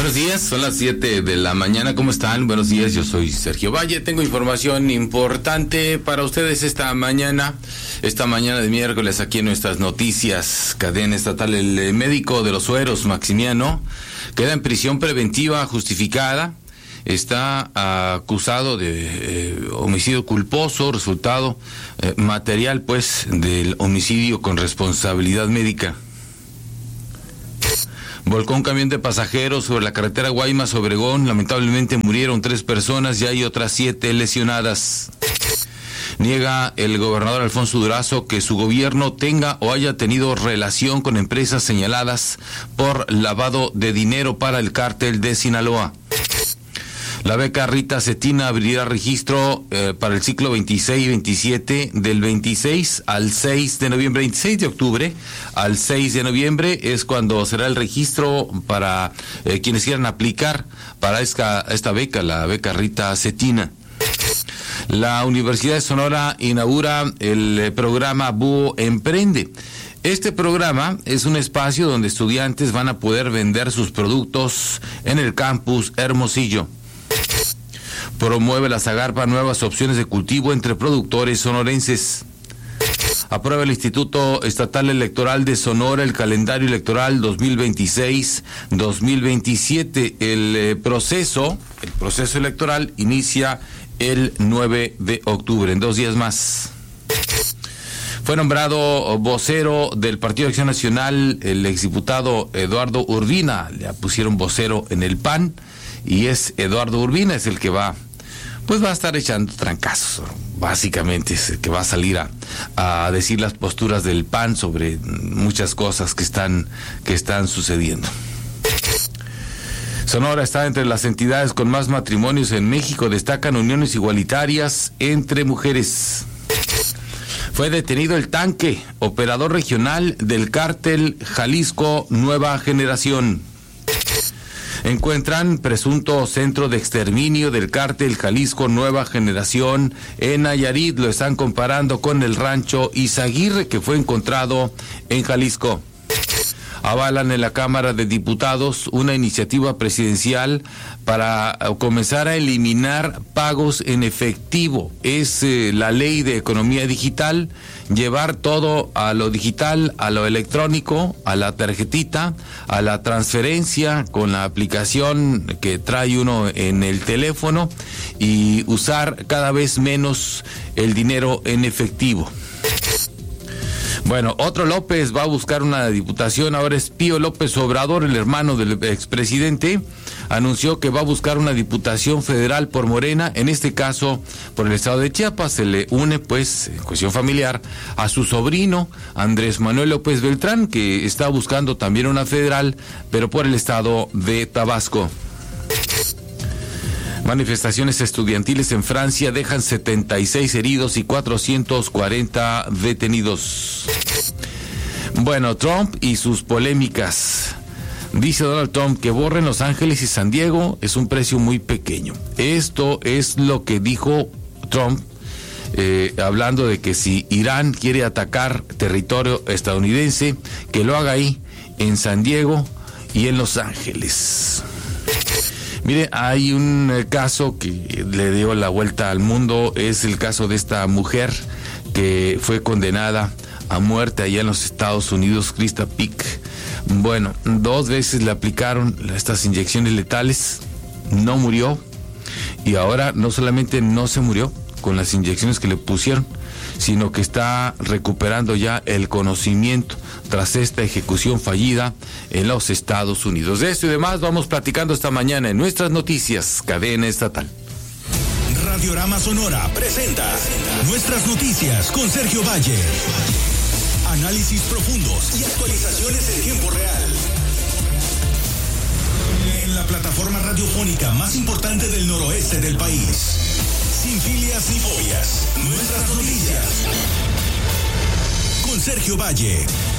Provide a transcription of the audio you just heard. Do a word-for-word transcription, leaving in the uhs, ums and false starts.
Buenos días, son las siete de la mañana, ¿cómo están? Buenos días, yo soy Sergio Valle, tengo información importante para ustedes esta mañana, esta mañana de miércoles aquí en nuestras noticias, cadena estatal. El médico de Los Sueros, Maximiano, queda en prisión preventiva justificada, está acusado de eh, homicidio culposo, resultado eh, material pues del homicidio con responsabilidad médica. Volcó un camión de pasajeros sobre la carretera Guaymas-Obregón. Lamentablemente murieron tres personas y hay otras siete lesionadas. Niega el gobernador Alfonso Durazo que su gobierno tenga o haya tenido relación con empresas señaladas por lavado de dinero para el cártel de Sinaloa. La beca Rita Cetina abrirá registro eh, para el ciclo veintiséis y veintisiete del veintiséis al seis de noviembre, veintiséis de octubre al seis de noviembre es cuando será el registro para eh, quienes quieran aplicar para esta, esta beca, la beca Rita Cetina. La Universidad de Sonora inaugura el eh, programa Búho Emprende. Este programa es un espacio donde estudiantes van a poder vender sus productos en el campus Hermosillo. Promueve la Zagarpa nuevas opciones de cultivo entre productores sonorenses. Aprueba el Instituto Estatal Electoral de Sonora el calendario electoral dos mil veintiséis dos mil veintisiete. El eh, proceso, el proceso electoral inicia el nueve de octubre, en dos días más. Fue nombrado vocero del Partido de Acción Nacional el exdiputado Eduardo Urbina. Le pusieron vocero en el P A N y es Eduardo Urbina, es el que va, pues va a estar echando trancazos. Básicamente es el que va a salir a, a decir las posturas del P A N sobre muchas cosas que están, que están sucediendo. Sonora está entre las entidades con más matrimonios en México. Destacan uniones igualitarias entre mujeres. Fue detenido el Tanque, operador regional del cártel Jalisco Nueva Generación. Encuentran presunto centro de exterminio del cártel Jalisco Nueva Generación en Nayarit. Lo están comparando con el rancho Izaguirre, que fue encontrado en Jalisco. Avalan en la Cámara de Diputados una iniciativa presidencial para comenzar a eliminar pagos en efectivo. Es eh, la ley de economía digital, llevar todo a lo digital, a lo electrónico, a la tarjetita, a la transferencia con la aplicación que trae uno en el teléfono y usar cada vez menos el dinero en efectivo. Bueno, otro López va a buscar una diputación, ahora es Pío López Obrador, el hermano del expresidente, anunció que va a buscar una diputación federal por Morena, en este caso por el estado de Chiapas. Se le une pues, en cuestión familiar, a su sobrino Andrés Manuel López Beltrán, que está buscando también una federal, pero por el estado de Tabasco. Manifestaciones estudiantiles en Francia dejan setenta y seis heridos y cuatrocientos cuarenta detenidos. Bueno, Trump y sus polémicas. Dice Donald Trump que borren Los Ángeles y San Diego es un precio muy pequeño. Esto es lo que dijo Trump, eh, hablando de que si Irán quiere atacar territorio estadounidense, que lo haga ahí, en San Diego y en Los Ángeles. Mire, hay un caso que le dio la vuelta al mundo, es el caso de esta mujer que fue condenada a muerte allá en los Estados Unidos, Krista Pick. Bueno, dos veces le aplicaron estas inyecciones letales, no murió, y ahora no solamente no se murió con las inyecciones que le pusieron, sino que está recuperando ya el conocimiento tras esta ejecución fallida en los Estados Unidos. De esto y demás vamos platicando esta mañana en nuestras noticias, cadena estatal. Radiorama Sonora presenta Nuestras Noticias con Sergio Valle. Análisis profundos y actualizaciones en tiempo real. En la plataforma radiofónica más importante del noroeste del país. Sin filias ni fobias. Nuestras Noticias con Sergio Valle.